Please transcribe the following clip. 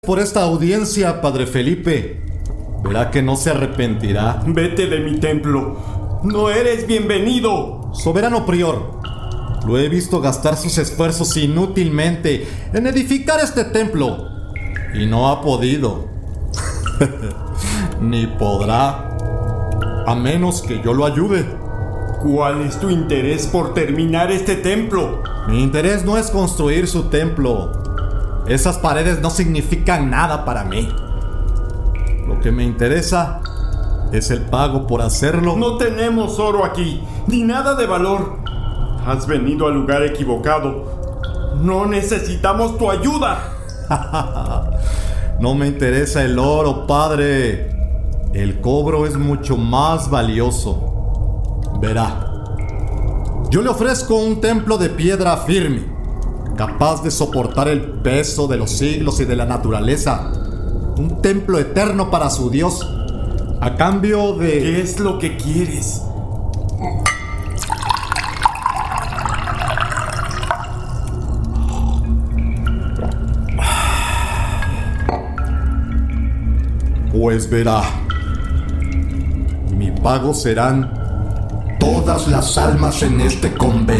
Por esta audiencia, Padre Felipe. Verá que no se arrepentirá. Vete de mi templo. No eres bienvenido. Soberano prior, lo he visto gastar sus esfuerzos inútilmente en edificar este templo y no ha podido. Ni podrá, a menos que yo lo ayude. ¿Cuál es tu interés por terminar este templo? Mi interés no es construir su templo. Esas paredes no significan nada para mí. Lo que me interesa es el pago por hacerlo. No tenemos oro aquí, ni nada de valor. Has venido al lugar equivocado. No necesitamos tu ayuda. No me interesa el oro, padre. El cobro es mucho más valioso. Verá, yo le ofrezco un templo de piedra firme, capaz de soportar el peso de los siglos y de la naturaleza. Un templo eterno para su Dios, a cambio de... ¿Qué es lo que quieres? Pues verá, mi pago serán todas las almas en este convento.